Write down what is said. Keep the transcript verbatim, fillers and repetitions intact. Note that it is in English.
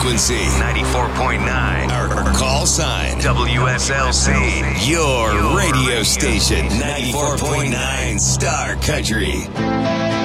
frequency, ninety-four point nine. our call sign, W S L C. your radio station, ninety-four point nine Star Country.